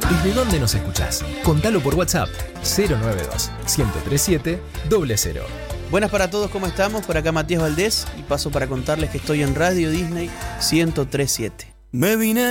¿Desde dónde nos escuchás? Contalo por WhatsApp 092-1037-00. Buenas para todos, ¿cómo estamos? Por acá Matías Valdés y paso para contarles que estoy en Radio Disney 103.7. Me vine